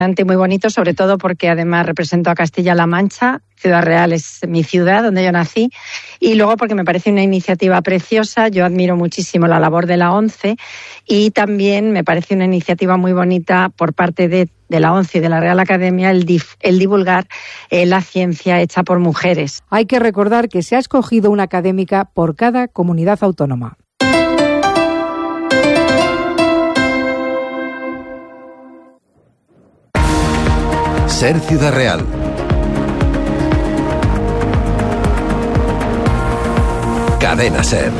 Muy bonito, sobre todo porque además represento a Castilla-La Mancha. Ciudad Real es mi ciudad, donde yo nací, y luego porque me parece una iniciativa preciosa. Yo admiro muchísimo la labor de la ONCE y también me parece una iniciativa muy bonita por parte de la ONCE y de la Real Academia el divulgar la ciencia hecha por mujeres. Hay que recordar que se ha escogido una académica por cada comunidad autónoma. Ser Ciudad Real. Cadena Ser.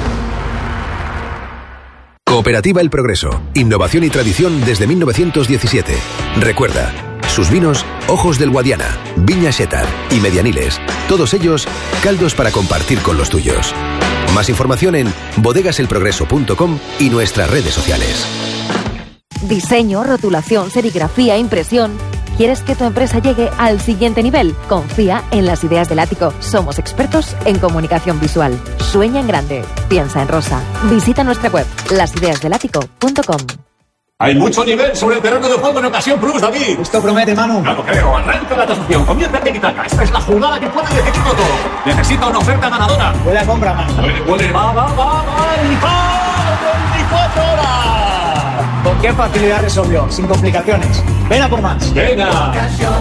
Cooperativa El Progreso. Innovación y tradición desde 1917. Recuerda, sus vinos, Ojos del Guadiana, Viña Xétar y Medianiles. Todos ellos, caldos para compartir con los tuyos. Más información en bodegaselprogreso.com y nuestras redes sociales. Diseño, rotulación, serigrafía, impresión. ¿Quieres que tu empresa llegue al siguiente nivel? Confía en Las Ideas del Ático. Somos expertos en comunicación visual. Sueña en grande. Piensa en rosa. Visita nuestra web, lasideasdelático.com. Hay mucho nivel sobre el terreno de juego en Ocasión Plus, David. Esto promete, Manu. Claro, creo. Arranca la tasación. Comienza el tiki-taka. Esta es la jugada que puede decidirlo todo. Necesita una oferta ganadora. Buena compra, Manu. Puede. Va. 24 horas. ¿Con qué facilidad resolvió? Sin complicaciones. Ven a por más. Venga.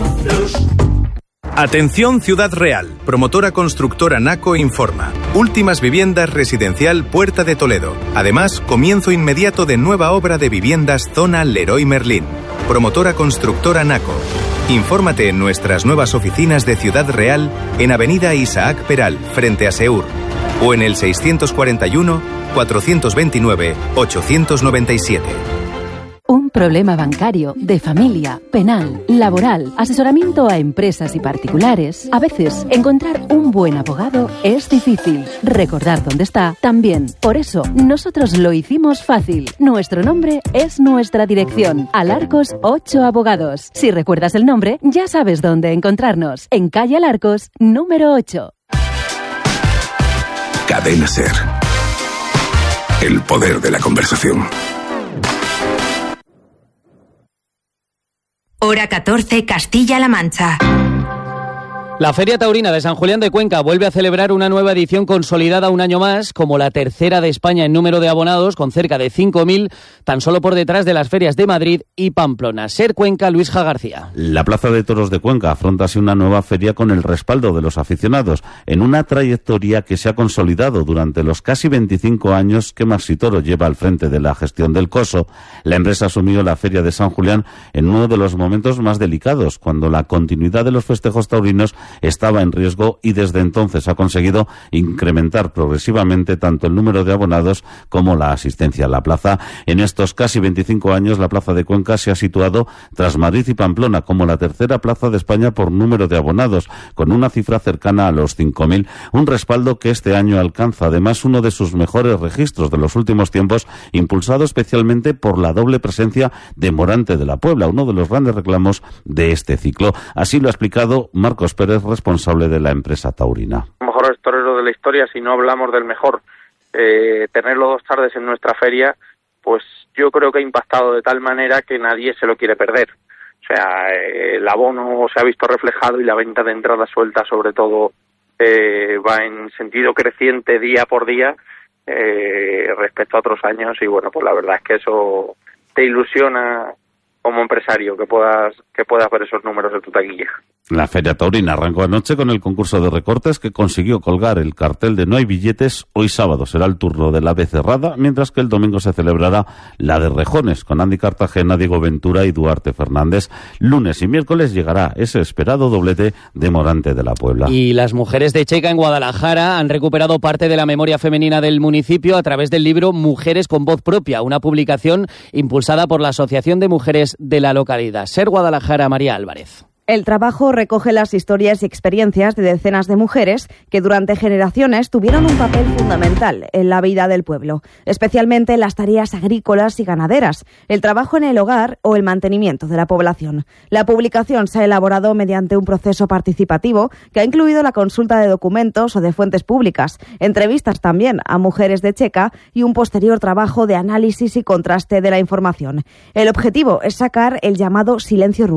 Atención Ciudad Real. Promotora constructora Naco informa. Últimas viviendas residencial Puerta de Toledo. Además, comienzo inmediato de nueva obra de viviendas zona Leroy Merlin. Promotora constructora Naco. Infórmate en nuestras nuevas oficinas de Ciudad Real en Avenida Isaac Peral, frente a Seur, o en el 641 429 897. Un problema bancario, de familia, penal, laboral, asesoramiento a empresas y particulares. A veces, encontrar un buen abogado es difícil. Recordar dónde está, también. Por eso, nosotros lo hicimos fácil. Nuestro nombre es nuestra dirección. Alarcos 8 Abogados. Si recuerdas el nombre, ya sabes dónde encontrarnos. En calle Alarcos, número 8. Cadena Ser. El poder de la conversación. Hora 14, Castilla-La Mancha. La Feria Taurina de San Julián de Cuenca vuelve a celebrar una nueva edición consolidada un año más, como la tercera de España en número de abonados, con cerca de 5.000, tan solo por detrás de las ferias de Madrid y Pamplona. Ser Cuenca, Luis J. García. La Plaza de Toros de Cuenca afronta así una nueva feria con el respaldo de los aficionados, en una trayectoria que se ha consolidado durante los casi 25 años que Maxi Toro lleva al frente de la gestión del Coso. La empresa asumió la Feria de San Julián en uno de los momentos más delicados, cuando la continuidad de los festejos taurinos estaba en riesgo, y desde entonces ha conseguido incrementar progresivamente tanto el número de abonados como la asistencia a la plaza. En estos casi 25 años, la Plaza de Cuenca se ha situado tras Madrid y Pamplona como la tercera plaza de España por número de abonados, con una cifra cercana a los 5.000, un respaldo que este año alcanza además uno de sus mejores registros de los últimos tiempos, impulsado especialmente por la doble presencia de Morante de la Puebla, uno de los grandes reclamos de este ciclo. Así lo ha explicado Marcos Pérez, responsable de la empresa taurina. Mejores toreros de la historia, si no hablamos del mejor, tenerlo 2 tardes en nuestra feria, pues yo creo que ha impactado de tal manera que nadie se lo quiere perder. O sea, el abono se ha visto reflejado y la venta de entradas sueltas, sobre todo, va en sentido creciente día por día respecto a otros años, y bueno, pues la verdad es que eso te ilusiona como empresario, que puedas ver esos números en tu taquilla. La Feria Taurina arrancó anoche con el concurso de recortes, que consiguió colgar el cartel de No hay billetes. Hoy sábado será el turno de la Becerrada, mientras que el domingo se celebrará la de Rejones, con Andy Cartagena, Diego Ventura y Duarte Fernández. Lunes y miércoles llegará ese esperado doblete de Morante de la Puebla. Y las mujeres de Checa en Guadalajara han recuperado parte de la memoria femenina del municipio a través del libro Mujeres con Voz Propia, una publicación impulsada por la Asociación de Mujeres de la localidad. Ser Guadalajara, María Álvarez. El trabajo recoge las historias y experiencias de decenas de mujeres que durante generaciones tuvieron un papel fundamental en la vida del pueblo, especialmente en las tareas agrícolas y ganaderas, el trabajo en el hogar o el mantenimiento de la población. La publicación se ha elaborado mediante un proceso participativo que ha incluido la consulta de documentos o de fuentes públicas, entrevistas también a mujeres de Checa y un posterior trabajo de análisis y contraste de la información. El objetivo es sacar el llamado silencio rural.